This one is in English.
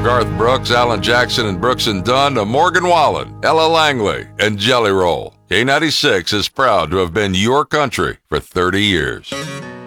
Garth Brooks, Alan Jackson and Brooks and Dunn to Morgan Wallen, Ella Langley, and Jelly Roll, K96 is proud to have been your country for 30 years.